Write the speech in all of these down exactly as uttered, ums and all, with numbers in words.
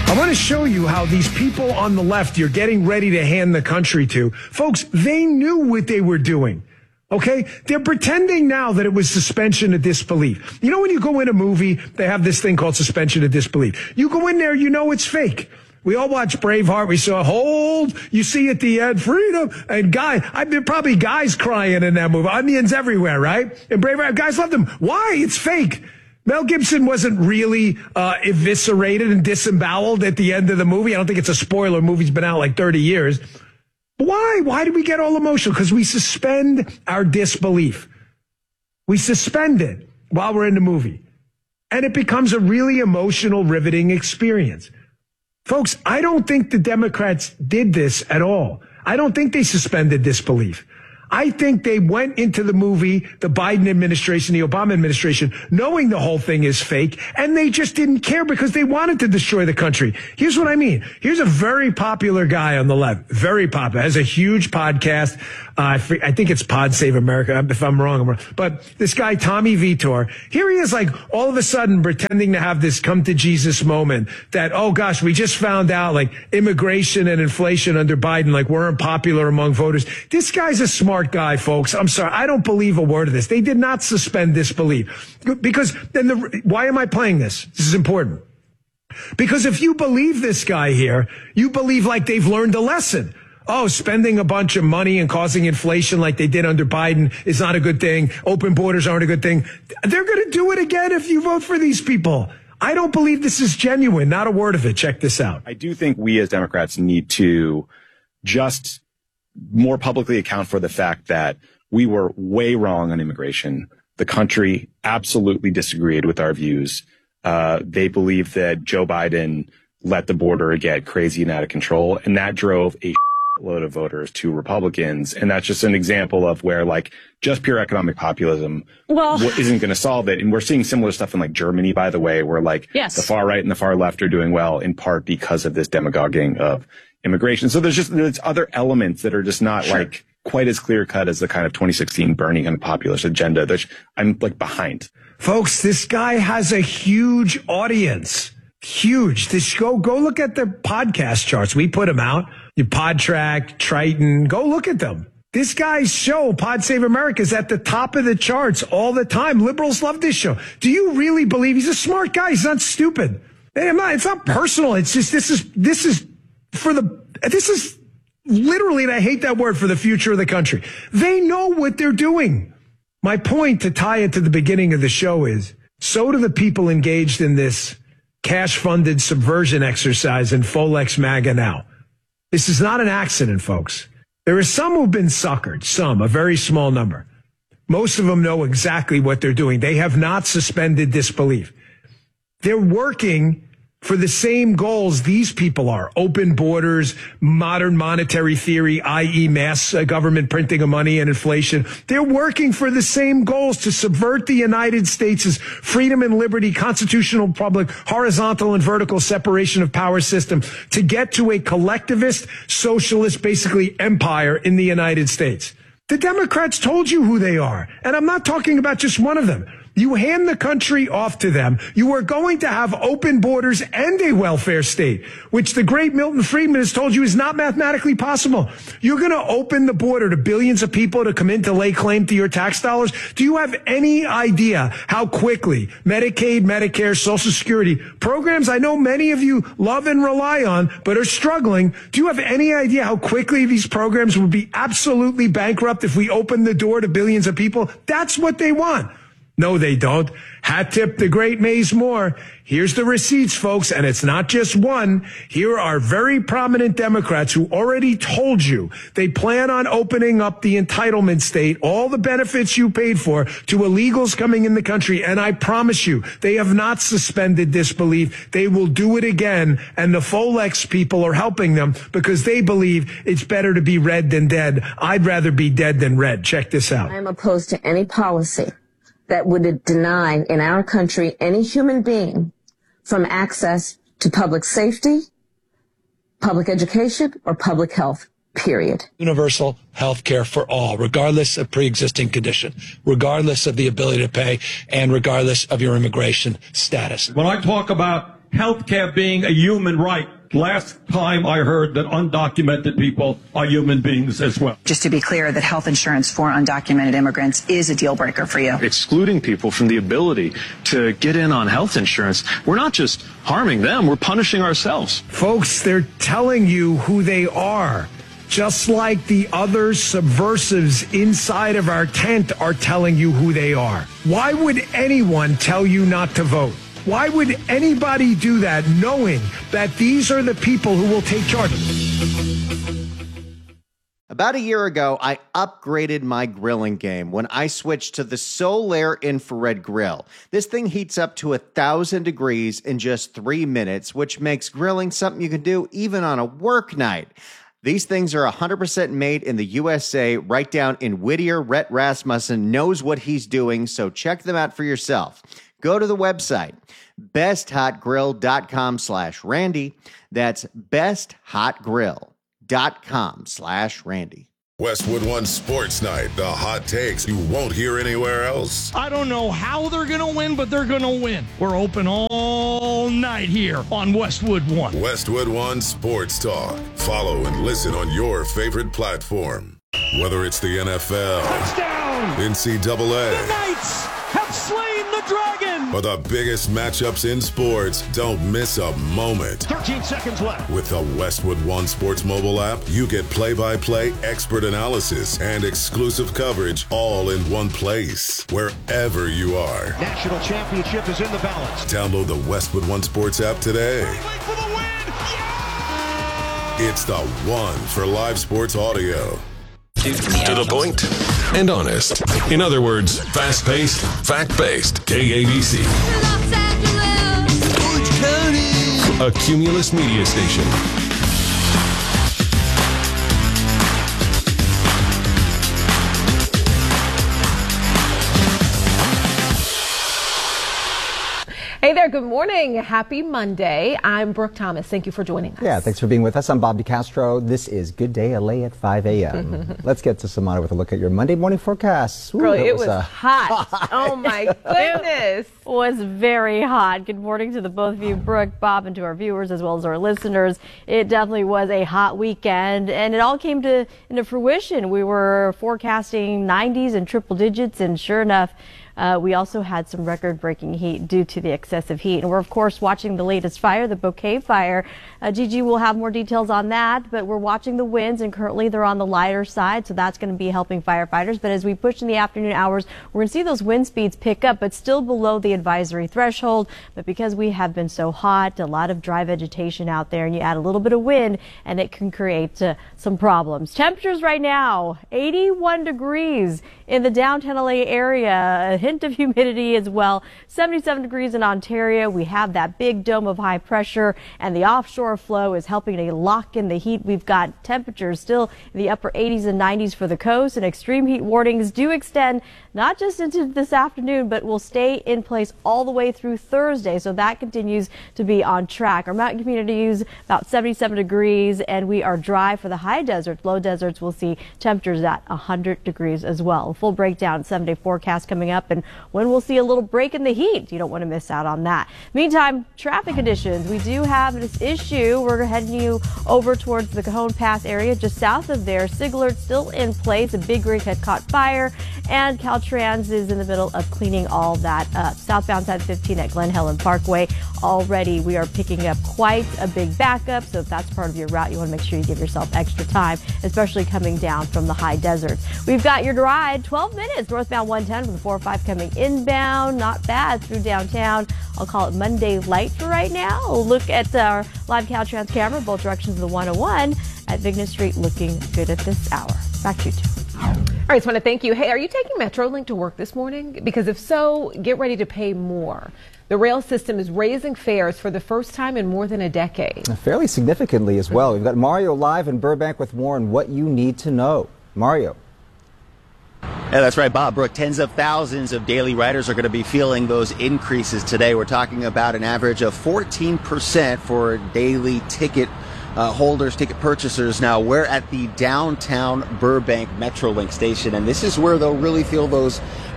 I want to show you how these people on the left you're getting ready to hand the country to, folks, they knew what they were doing. Okay? They're pretending now that it was suspension of disbelief. You know, when you go in a movie, they have this thing called suspension of disbelief. You go in there, you know it's fake. We all watched Braveheart. We saw hold. You see at the end, freedom. And guy, I've been probably guys crying in that movie. Onions everywhere, right? And Braveheart, guys loved them. Why? It's fake. Mel Gibson wasn't really uh, eviscerated and disemboweled at the end of the movie. I don't think it's a spoiler. The movie's been out like thirty years. Why? Why do we get all emotional? Because we suspend our disbelief. We suspend it while we're in the movie. And it becomes a really emotional, riveting experience. Folks, I don't think the Democrats did this at all. I don't think they suspended disbelief. I think they went into the movie, the Biden administration, the Obama administration, knowing the whole thing is fake, and they just didn't care because they wanted to destroy the country. Here's what I mean. Here's a very popular guy on the left, very popular, has a huge podcast. Uh, I think it's Pod Save America. If I'm wrong, I'm wrong. But this guy, Tommy Vitor, here he is like all of a sudden pretending to have this come to Jesus moment that, oh gosh, we just found out like immigration and inflation under Biden, like we're unpopular among voters. This guy's a smart guy, folks. I'm sorry. I don't believe a word of this. They did not suspend disbelief because then the, why am I playing this? This is important. Because if you believe this guy here, you believe like they've learned a lesson. Oh, spending a bunch of money and causing inflation like they did under Biden is not a good thing. Open borders aren't a good thing. They're going to do it again if you vote for these people. I don't believe this is genuine. Not a word of it. Check this out. I do think we as Democrats need to just more publicly account for the fact that we were way wrong on immigration. The country absolutely disagreed with our views. Uh, they believe that Joe Biden let the border get crazy and out of control, and that drove a load of voters to Republicans. And that's just an example of where like just pure economic populism well, isn't going to solve it. And we're seeing similar stuff in like Germany, by the way, where like yes. the far right and the far left are doing well in part because of this demagoguing of immigration. So there's just there's other elements that are just not sure. like quite as clear cut as the kind of twenty sixteen Bernie kind of populist agenda that I'm like behind. Folks, this guy has a huge audience. Huge. This, go, go look at the podcast charts. We put them out. Your PodTrack, Triton, go look at them. This guy's show, Pod Save America, is at the top of the charts all the time. Liberals love this show. Do you really believe he's a smart guy? He's not stupid. Hey, I'm not, it's not personal. It's just, this is, this is for the, this is literally, and I hate that word, for the future of the country. They know what they're doing. My point to tie it to the beginning of the show is, so do the people engaged in this cash-funded subversion exercise in Folex MAGA now. This is not an accident, folks. There are some who've been suckered, some, a very small number. Most of them know exactly what they're doing. They have not suspended disbelief. They're working for the same goals these people are. Open borders, modern monetary theory, that is mass uh, government printing of money and inflation. They're working for the same goals to subvert the United States' freedom and liberty, constitutional republic, horizontal and vertical separation of power system to get to a collectivist, socialist, basically empire in the United States. The Democrats told you who they are. And I'm not talking about just one of them. You hand the country off to them. You are going to have open borders and a welfare state, which the great Milton Friedman has told you is not mathematically possible. You're going to open the border to billions of people to come in to lay claim to your tax dollars. Do you have any idea how quickly Medicaid, Medicare, Social Security programs I know many of you love and rely on, but are struggling? Do you have any idea how quickly these programs would be absolutely bankrupt if we open the door to billions of people? That's what they want. No, they don't. Hat tip the great Maze Moore. Here's the receipts, folks, and it's not just one. Here are very prominent Democrats who already told you they plan on opening up the entitlement state, all the benefits you paid for, to illegals coming in the country. And I promise you, they have not suspended disbelief. They will do it again. And the Folex people are helping them because they believe it's better to be red than dead. I'd rather be dead than red. Check this out. I'm opposed to any policy that would deny in our country any human being from access to public safety, public education, or public health, period. Universal health care for all, regardless of pre-existing condition, regardless of the ability to pay, and regardless of your immigration status. When I talk about healthcare being a human right. Last time I heard that undocumented people are human beings as well. Just to be clear, that health insurance for undocumented immigrants is a deal breaker for you. Excluding people from the ability to get in on health insurance, we're not just harming them, we're punishing ourselves. Folks, they're telling you who they are. Just like the other subversives inside of our tent are telling you who they are. Why would anyone tell you not to vote? Why would anybody do that knowing that these are the people who will take charge? About a year ago, I upgraded my grilling game when I switched to the Solaire infrared grill. This thing heats up to a thousand degrees in just three minutes, which makes grilling something you can do even on a work night. These things are one hundred percent made in the U S A, right down in Whittier. Rhett Rasmussen knows what he's doing, so check them out for yourself. Go to the website, besthotgrill.com slash Randy. That's besthotgrill.com slash Randy. Westwood One Sports Night, the hot takes you won't hear anywhere else. I don't know how they're going to win, but they're going to win. We're open all night here on Westwood One. Westwood One Sports Talk. Follow and listen on your favorite platform. Whether it's the N F L, touchdown, N C double A, the Knights have slain the dragon, or the biggest matchups in sports, don't miss a moment. thirteen seconds left. With the Westwood One Sports mobile app, you get play-by-play, expert analysis, and exclusive coverage all in one place, wherever you are. National championship is in the balance. Download the Westwood One Sports app today. For the win. Yeah! It's the one for live sports audio. To the point and honest. In other words, fast-paced, fact-based. K A B C. Los Angeles. Orange County. A Cumulus media station. Hey there, good morning. Happy Monday. I'm Brooke Thomas. Thank you for joining us. Yeah, thanks for being with us. I'm Bob DeCastro. This is Good Day L A at five a.m. Let's get to Samana with a look at your Monday morning forecast. Ooh, Girl, it, it was, was uh, hot. hot. Oh my goodness. It was very hot. Good morning to the both of you, Brooke, Bob, and to our viewers as well as our listeners. It definitely was a hot weekend, and it all came to into fruition. We were forecasting nineties and triple digits, and sure enough, Uh, we also had some record-breaking heat due to the excessive heat. And we're, of course, watching the latest fire, the Bouquet fire. Uh, Gigi will have more details on that, but we're watching the winds, and currently they're on the lighter side, so that's going to be helping firefighters. But as we push in the afternoon hours, we're going to see those wind speeds pick up, but still below the advisory threshold. But because we have been so hot, a lot of dry vegetation out there, and you add a little bit of wind, and it can create uh, some problems. Temperatures right now, eighty-one degrees in the downtown L A area. A hint of humidity as well. seventy-seven degrees in Ontario. We have that big dome of high pressure, and the offshore flow is helping to lock in the heat. We've got temperatures still in the upper eighties and nineties for the coast, and extreme heat warnings do extend not just into this afternoon, but will stay in place all the way through Thursday. So that continues to be on track. Our mountain communities about seventy-seven degrees, and we are dry for the high deserts. Low deserts will see temperatures at one hundred degrees as well. Full breakdown, seven-day forecast coming up, and when we'll see a little break in the heat. You don't want to miss out on that. Meantime, traffic conditions. We do have this issue. We're heading you over towards the Cajon Pass area, just south of there. SIG alert still in place. A big rig had caught fire, and Caltrans is in the middle of cleaning all that up. Southbound side fifteen at Glen Helen Parkway. Already we are picking up quite a big backup, so if that's part of your route, you want to make sure you give yourself extra time, especially coming down from the high deserts. We've got your ride, twelve minutes, northbound one ten from the four oh five coming inbound. Not bad through downtown. I'll call it Monday light for right now. We'll look at our live Caltrans camera, both directions of the one oh one at Vignes Street, looking good at this hour. Back to you two. All right, I just want to thank you. Hey, are you taking Metrolink to work this morning? Because if so, get ready to pay more. The rail system is raising fares for the first time in more than a decade. Fairly significantly as well. We've got Mario live in Burbank with more on what you need to know. Mario. Yeah, that's right, Bob. Brooke, tens of thousands of daily riders are going to be feeling those increases today. We're talking about an average of fourteen percent for daily ticket uh, holders, ticket purchasers. Now, we're at the downtown Burbank Metrolink station, and this is where they'll really feel those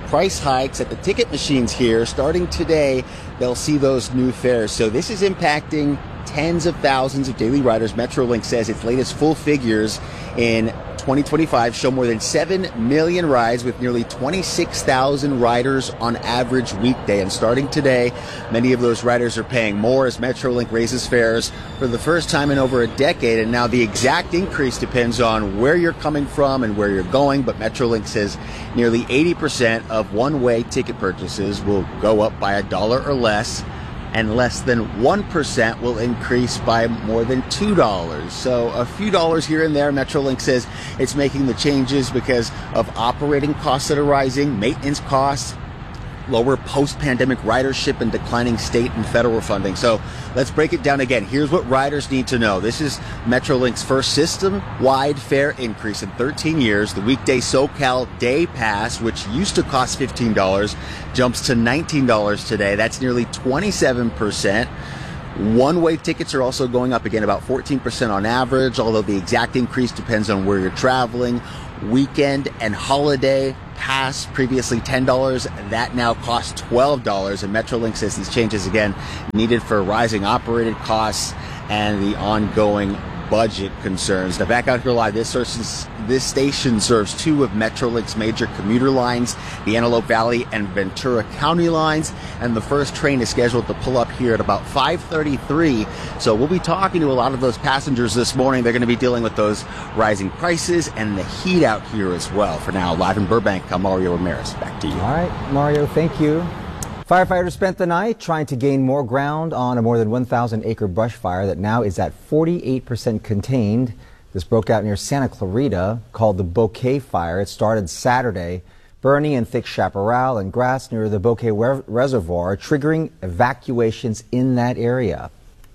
price hikes at the ticket machines here. Starting today, they'll see those new fares. So this is impacting tens of thousands of daily riders. Metrolink says its latest full figures in twenty twenty-five show more than seven million rides with nearly twenty-six thousand riders on average weekday. And starting today, many of those riders are paying more as Metrolink raises fares for the first time in over a decade. And now the exact increase depends on where you're coming from and where you're going. But Metrolink says nearly eighty percent of one-way ticket purchases will go up by a dollar or less, and less than one percent will increase by more than two dollars. So a few dollars here and there. Metrolink says it's making the changes because of operating costs that are rising, maintenance costs, lower post-pandemic ridership, and declining state and federal funding. So let's break it down again. Here's what riders need to know. This is Metrolink's first system-wide fare increase in thirteen years. The weekday SoCal Day Pass, which used to cost fifteen dollars, jumps to nineteen dollars today. That's nearly twenty-seven percent. One-way tickets are also going up again, about fourteen percent on average, although the exact increase depends on where you're traveling. Weekend and holiday pass, previously ten dollars, that now costs twelve dollars. And Metrolink says these changes, again, needed for rising operating costs and the ongoing budget concerns. Now, back out here live, this, sources, this station serves two of Metrolink's major commuter lines, the Antelope Valley and Ventura County lines, and the first train is scheduled to pull up here at about five thirty-three. So we'll be talking to a lot of those passengers this morning. They're going to be dealing with those rising prices and the heat out here as well. For now, live in Burbank, I'm Mario Ramirez. Back to you. All right, Mario, thank you. Firefighters spent the night trying to gain more ground on a more than one thousand acre brush fire that now is at forty-eight percent contained. This broke out near Santa Clarita, called the Bouquet Fire. It started Saturday, burning in thick chaparral and grass near the Bouquet Reservoir, triggering evacuations in that area.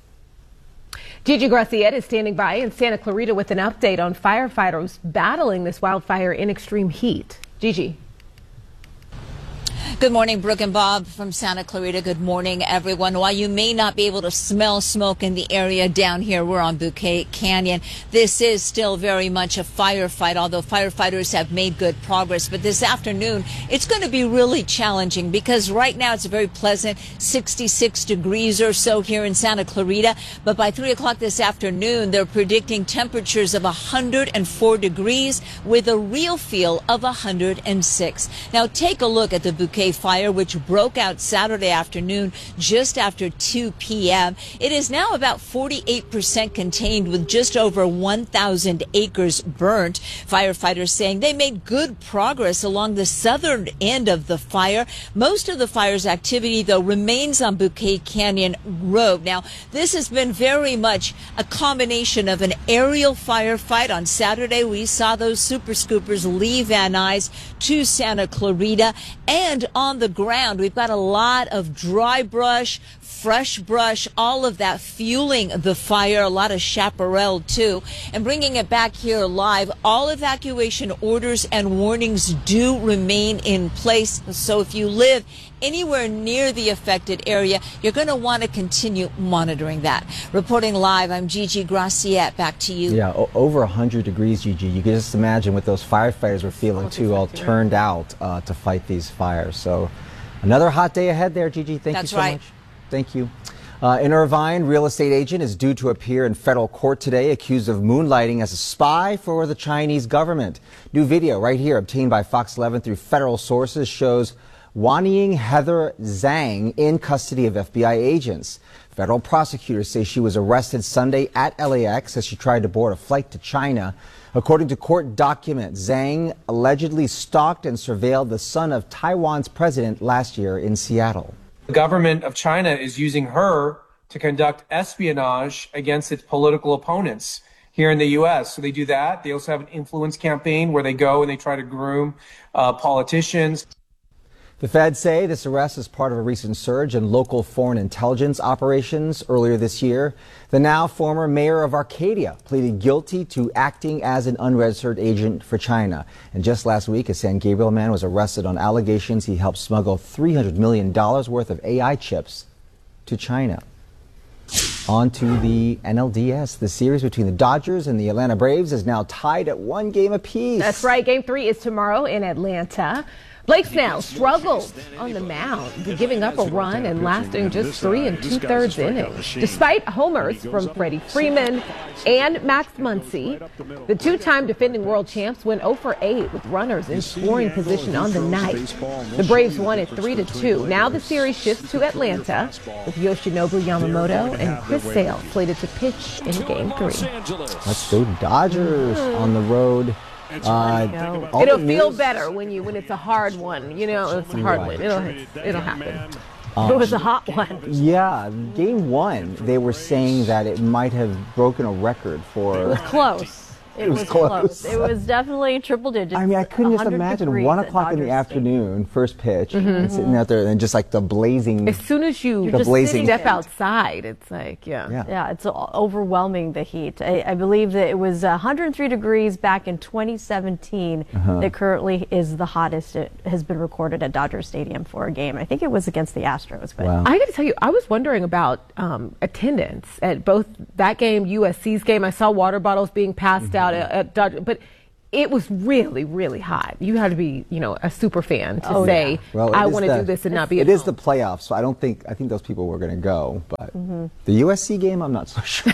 Gigi Graciette is standing by in Santa Clarita with an update on firefighters battling this wildfire in extreme heat. Gigi. Good morning, Brooke and Bob from Santa Clarita. Good morning, everyone. While you may not be able to smell smoke in the area down here, we're on Bouquet Canyon. This is still very much a firefight, although firefighters have made good progress. But this afternoon, it's going to be really challenging because right now it's a very pleasant sixty-six degrees or so here in Santa Clarita. But by three o'clock this afternoon, they're predicting temperatures of one hundred four degrees with a real feel of one hundred six. Now, take a look at the Bouquet Fire, which broke out Saturday afternoon just after two p m It is now about forty-eight percent contained with just over one thousand acres burnt. Firefighters saying they made good progress along the southern end of the fire. Most of the fire's activity, though, remains on Bouquet Canyon Road. Now, this has been very much a combination of an aerial firefight. On Saturday, we saw those super scoopers leave Van Nuys to Santa Clarita, and on the ground, we've got a lot of dry brush, fresh brush, all of that fueling the fire, a lot of chaparral too. And bringing it back here live, all evacuation orders and warnings do remain in place. So if you live anywhere near the affected area, you're going to want to continue monitoring that. Reporting live, I'm Gigi Graciette. Back to you. Yeah, o- over one hundred degrees, Gigi. You can just imagine what those firefighters were feeling, too, all turned out uh, to fight these fires. So another hot day ahead there, Gigi. Thank That's you so right. much. Thank you. Uh, in Irvine, real estate agent is due to appear in federal court today, accused of moonlighting as a spy for the Chinese government. New video right here, obtained by Fox eleven through federal sources, shows Wanying Heather Zhang in custody of F B I agents. Federal prosecutors say she was arrested Sunday at L A X as she tried to board a flight to China. According to court documents, Zhang allegedly stalked and surveilled the son of Taiwan's president last year in Seattle. The government of China is using her to conduct espionage against its political opponents here in the U S. So they do that. They also have an influence campaign where they go and they try to groom uh, politicians. The feds say this arrest is part of a recent surge in local foreign intelligence operations earlier this year. The now former mayor of Arcadia pleaded guilty to acting as an unregistered agent for China. And just last week, a San Gabriel man was arrested on allegations he helped smuggle three hundred million dollars worth of A I chips to China. On to the N L D S. The series between the Dodgers and the Atlanta Braves is now tied at one game apiece. That's right. Game three is tomorrow in Atlanta. Blake Snell struggled on the mound, giving up a run and lasting just three and two-thirds innings. Despite homers from Freddie Freeman and Max Muncy, the two-time defending world champs went oh for eight with runners in scoring position on the night. The Braves won it three to two. Now the series shifts to Atlanta with Yoshinobu Yamamoto and Chris Sale slated to pitch in Game three. Let's go Dodgers on the road. Uh, It'll feel better when you when it's a hard one. You know, it's a hard one. It'll it'll happen. Um, it was a hot one. Yeah, game one, they were saying that it might have broken a record for. It was close. It, It was was close. close. It was definitely triple digits. I mean, I couldn't just one hundred imagine degrees one at o'clock in the Dodger afternoon, first pitch, Mhm. and sitting out there and just like the blazing. As soon as you the blazing. step outside, it's like, yeah. Yeah. Yeah, it's o- overwhelming, the heat. I, I believe that it was one hundred three degrees back in twenty seventeen. Uh-huh. That currently is the hottest it has been recorded at Dodger Stadium for a game. I think it was against the Astros. But I got to tell you, I was wondering about um, attendance at both that game, U S C's game. I saw water bottles being passed out at, at Dodger, but it was really, really hot. You had to be, you know, a super fan to Oh, say, yeah. Well, it I is want to the- do this and not be It at is home. the playoffs, so I don't think I think those people were going to go. But Mhm. the U S C game, I'm not so sure.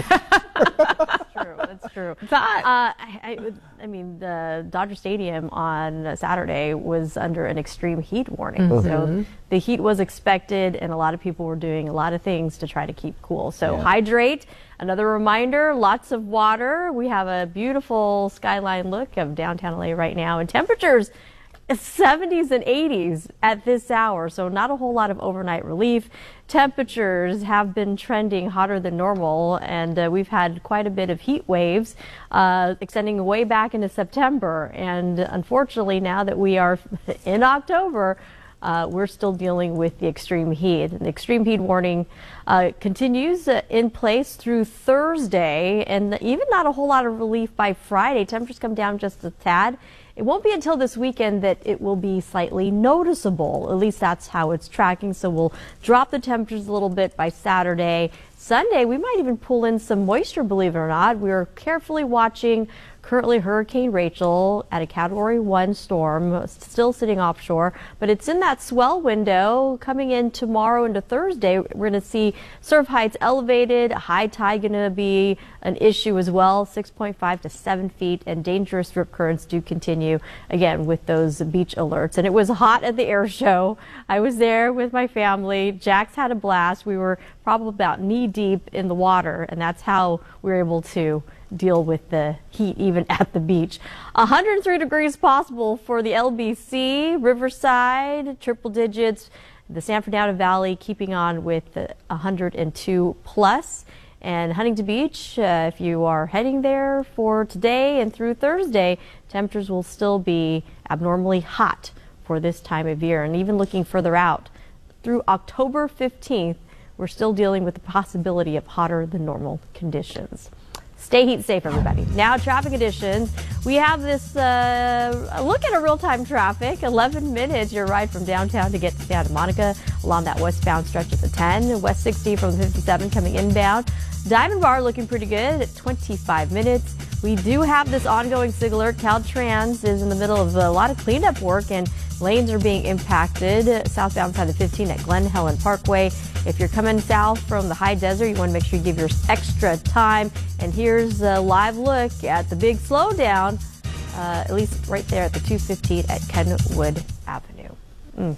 true. That's true. Uh, I, I, I mean, the Dodger Stadium on Saturday was under an extreme heat warning. Mhm. So the heat was expected, and a lot of people were doing a lot of things to try to keep cool. So Yeah. hydrate. Another reminder, lots of water. We have a beautiful skyline look of downtown L A right now, and temperatures seventies and eighties at this hour, so not a whole lot of overnight relief. Temperatures have been trending hotter than normal, and uh, we've had quite a bit of heat waves uh, extending way back into September. And unfortunately, now that we are in October, Uh, we're still dealing with the extreme heat. And the extreme heat warning uh, continues uh, in place through Thursday, and even not a whole lot of relief by Friday. Temperatures come down just a tad. It won't be until this weekend that it will be slightly noticeable. At least that's how it's tracking. So we'll drop the temperatures a little bit by Saturday. Sunday, we might even pull in some moisture, believe it or not. We're carefully watching currently Hurricane Rachel at a Category one storm, still sitting offshore, but it's in that swell window coming in tomorrow into Thursday. We're going to see surf heights elevated, high tide going to be an issue as well, six point five to seven feet, and dangerous rip currents do continue, again, with those beach alerts. And it was hot at the air show. I was there with my family. Jax had a blast. We were probably about knee deep in the water, and that's how we were able to deal with the heat even at the beach. one hundred three degrees possible for the L B C, Riverside, triple digits, the San Fernando Valley keeping on with the one hundred two plus. And Huntington Beach, uh, if you are heading there for today and through Thursday, temperatures will still be abnormally hot for this time of year. And even looking further out, through October fifteenth, we're still dealing with the possibility of hotter than normal conditions. Stay heat safe, everybody. Now, traffic conditions. We have this uh, a look at a real-time traffic. eleven minutes, your ride from downtown to get to Santa Monica along that westbound stretch at the ten. West sixty from the fifty-seven coming inbound. Diamond Bar looking pretty good at twenty-five minutes. We do have this ongoing SIG alert. Caltrans is in the middle of a lot of cleanup work, and lanes are being impacted. Southbound side of fifteen at Glen Helen Parkway. If you're coming south from the high desert, you want to make sure you give your extra time. And here's a live look at the big slowdown, uh, at least right there at the two fifteen at Kenwood Avenue. Mm.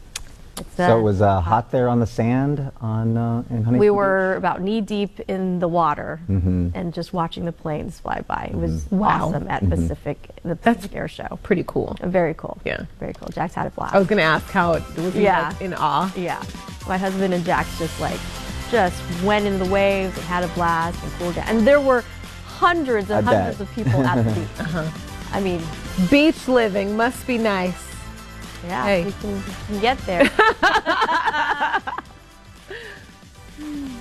It's, uh, So it was uh, hot there on the sand on uh, in Huntington we Beach? were about knee deep in the water Mhm. and just watching the planes fly by. It was Wow. awesome at Mhm. Pacific, the Pacific Air Show. Pretty cool. Very cool. Yeah. Very cool. Jax had a blast. I was going to ask how it was. He, Yeah. like, in awe. Yeah. My husband and Jax just like, just went into the waves and had a blast and cooled down. And there were hundreds and I bet. hundreds of people at the beach. Uh-huh. I mean, Beach living must be nice. yeah, Hey. we can, we can get there.